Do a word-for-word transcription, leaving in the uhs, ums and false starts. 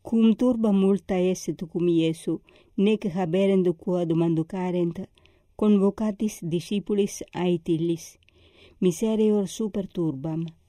cum turba multa esset cum Iesu, nec haberendo quod manducarent, convocatis discipulis aet illis, miserior super turbam.